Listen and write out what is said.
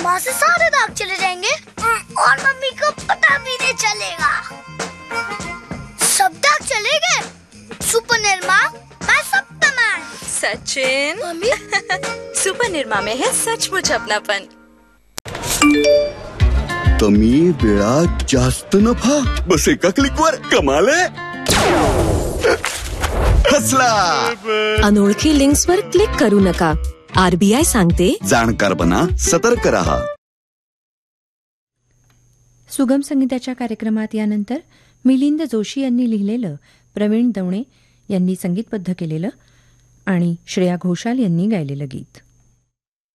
अम्मा से सारे दाग चले जाएंगे और मम्मी को पता भी नहीं चलेगा। सब दाग चले गए। सुपर निर्मा, मैं Superman. Sachin mummy super Nirma में है सचमुच अपनापन। कमी वेळात जास्त नफा, बस एका क्लिकवर कमाल आहे। हसला। अनोळखी लिंक्सवर क्लिक करू नका. RBI सांगते, जाणकार बना, सतर्क रहा. सुगम संगीताच्या कार्यक्रमात यानंतर मिलिंद जोशी यांनी लिहिलेलं, प्रवीण दवणे यांनी संगीतबद्ध केलेलं आणि श्रेया घोषाल यांनी गायलेलं गीत.